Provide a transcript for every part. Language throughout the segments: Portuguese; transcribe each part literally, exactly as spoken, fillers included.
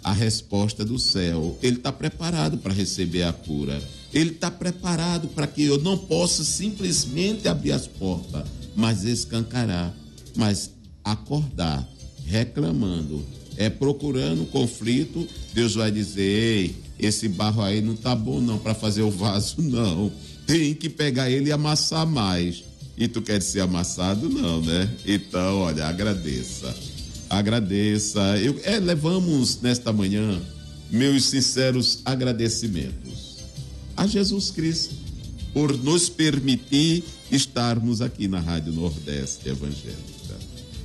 a resposta do céu. Ele está preparado para receber a cura. Ele está preparado para que eu não possa simplesmente abrir as portas, mas escancarar, mas acordar, reclamando, é procurando conflito. Deus vai dizer: ei, esse barro aí não tá bom não para fazer o vaso, não. Tem que pegar ele e amassar mais. E tu quer ser amassado? Não, né? Então, olha, agradeça. Agradeça. Eu, é, levamos nesta manhã meus sinceros agradecimentos a Jesus Cristo por nos permitir estarmos aqui na Rádio Nordeste Evangélica.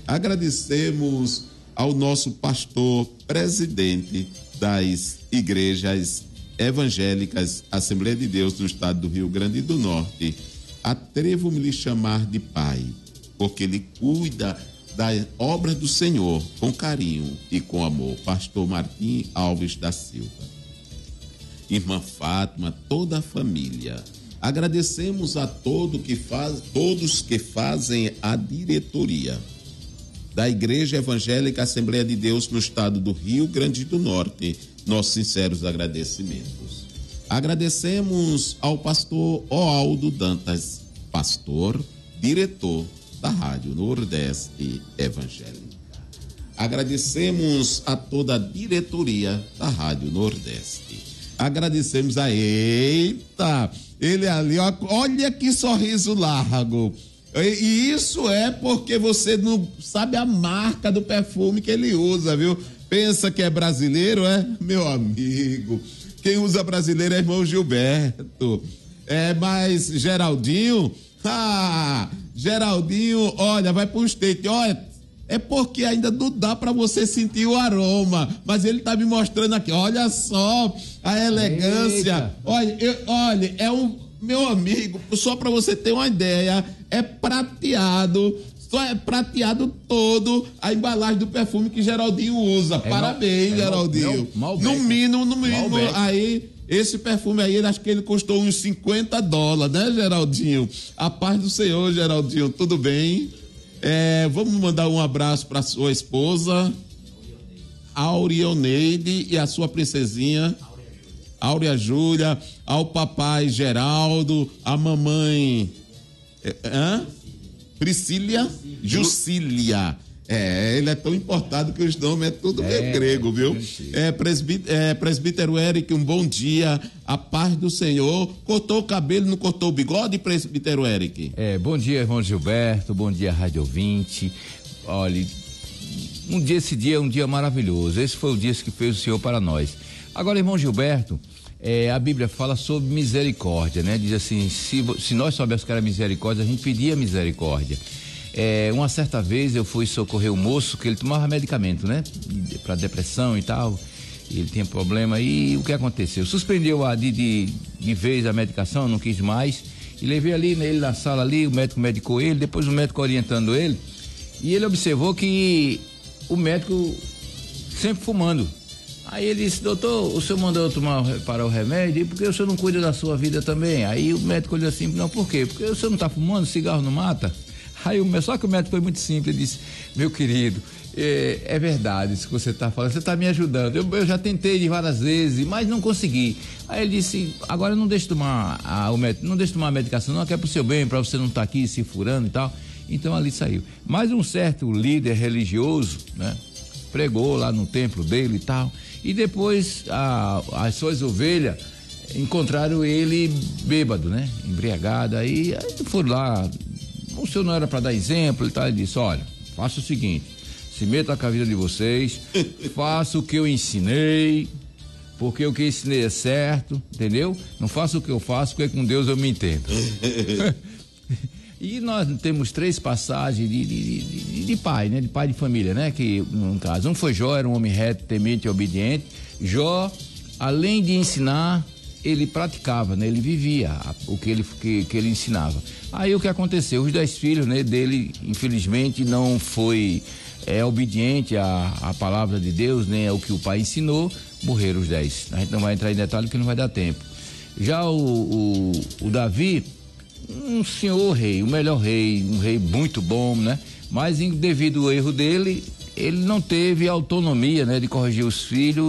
Agradecemos ao nosso pastor presidente das igrejas evangélicas Assembleia de Deus no estado do Rio Grande do Norte. Atrevo-me lhe chamar de pai, porque ele cuida da obra do Senhor com carinho e com amor. Pastor Martim Alves da Silva, irmã Fátima, toda a família. Agradecemos a todo que faz, todos que fazem a diretoria da Igreja Evangélica Assembleia de Deus no estado do Rio Grande do Norte. Nossos sinceros agradecimentos. Agradecemos ao pastor Oaldo Dantas, pastor, diretor da Rádio Nordeste Evangélica. Agradecemos a toda a diretoria da Rádio Nordeste. Agradecemos a... Eita! Ele ali, ó, olha que sorriso largo. E isso é porque você não sabe a marca do perfume que ele usa, viu? Pensa que é brasileiro, é? Meu amigo, quem usa brasileiro é irmão Gilberto. É, mas Geraldinho, ah, Geraldinho, olha, vai pro state, olha, é porque ainda não dá pra você sentir o aroma, mas ele tá me mostrando aqui, olha só a elegância. Eita. Olha, eu, olha, é um, meu amigo, só pra você ter uma ideia, é prateado, só é prateado todo a embalagem do perfume que Geraldinho usa. É Parabéns, mal, é Geraldinho. Mal, mal, no mínimo, no mínimo, aí, esse perfume aí, acho que ele custou uns cinquenta dólares, né, Geraldinho? A paz do Senhor, Geraldinho, tudo bem? É, vamos mandar um abraço para sua esposa, Aurioneide, e a sua princesinha, Áurea Júlia, ao papai Geraldo, a mamãe... Hã? Priscília Jucília. É, ele é tão importado que os nomes é tudo é, meio grego, viu? É, presbítero, é, presbítero Eric, um bom dia, a paz do Senhor. Cortou o cabelo, não cortou o bigode, presbítero Eric? É, bom dia, irmão Gilberto, bom dia, Rádio Ouvinte. Olha, um dia, esse dia é um dia maravilhoso, esse foi o dia que fez o Senhor para nós. Agora, irmão Gilberto, é, a Bíblia fala sobre misericórdia, né? Diz assim, se, se nós soubéssemos que era misericórdia, a gente pedia misericórdia. É, uma certa vez eu fui socorrer o moço que ele tomava medicamento, né? Para depressão e tal, e ele tinha problema, e o que aconteceu? Suspendeu a, de, de, de vez a medicação, não quis mais, e levei ali ele na sala ali, o médico medicou ele, depois o médico orientando ele, e ele observou que o médico sempre fumando. Aí ele disse: doutor, o senhor mandou eu tomar para o remédio, e por que o senhor não cuida da sua vida também? Aí o médico olhou assim: não, por quê? Porque o senhor não está fumando, cigarro não mata? Aí o, só que o médico foi muito simples, ele disse: meu querido, é, é verdade isso que você está falando, você está me ajudando, eu, eu já tentei de várias vezes, mas não consegui. Aí ele disse: agora não deixe tomar a, o médico, não deixe tomar a medicação não, que é pro seu bem, para você não estar tá aqui se furando e tal. Então ali saiu. Mas um certo líder religioso, né, pregou lá no templo dele e tal, e depois a, as suas ovelhas encontraram ele bêbado, né, embriagado, aí, aí foram lá. O senhor não era para dar exemplo, ele, tá, ele disse: olha, faça o seguinte, se meta com a vida de vocês, faça o que eu ensinei, porque o que eu ensinei é certo, entendeu? Não faça o que eu faço, porque com Deus eu me entendo. E nós temos três passagens de, de, de, de pai, né? De pai de família, né? Que, no caso, um foi Jó, era um homem reto, temente e obediente. Jó, além de ensinar, ele praticava, né? Ele vivia o que ele, que, que ele ensinava. Aí o que aconteceu? Os dez filhos, né, dele, infelizmente, não foi é, obediente à, à palavra de Deus, nem ao que o pai ensinou, morreram os dez. A gente não vai entrar em detalhe porque não vai dar tempo. Já o, o, o Davi, um senhor rei, o melhor rei, um rei muito bom, né? Mas devido ao erro dele, ele não teve autonomia, né, de corrigir os filhos.